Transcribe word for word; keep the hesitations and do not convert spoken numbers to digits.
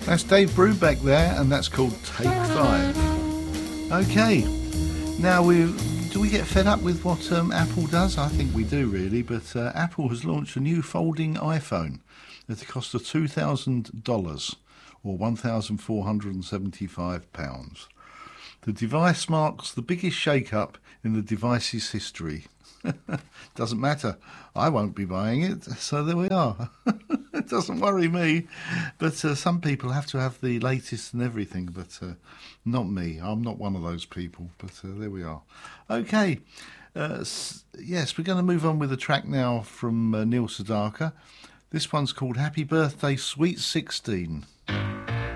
That's Dave Brubeck there, and that's called Take Five. Okay, now we do we get fed up with what um, Apple does? I think we do, really. But uh, Apple has launched a new folding iPhone at a cost of two thousand dollars, or one thousand four hundred and seventy-five pounds. The device marks the biggest shake-up in the device's history. Doesn't matter. I won't be buying it, so there we are. It doesn't worry me. But uh, some people have to have the latest and everything, but uh, not me. I'm not one of those people, but uh, there we are. Okay. Uh, s- yes, we're going to move on with a track now from uh, Neil Sedaka. This one's called Happy Birthday, Sweet sixteen.